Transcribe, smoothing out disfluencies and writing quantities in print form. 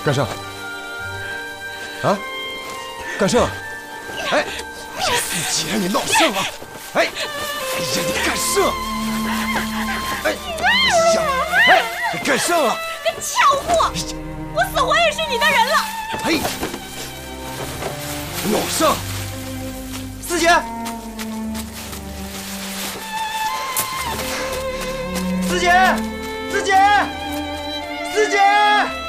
干什？啊？干什？哎，四姐，你闹什么？哎，哎呀，你干什？哎呀，哎，你干什？ 个巧货！我死活也是你的人了。 哎，闹什？四姐，四姐，四姐，四姐。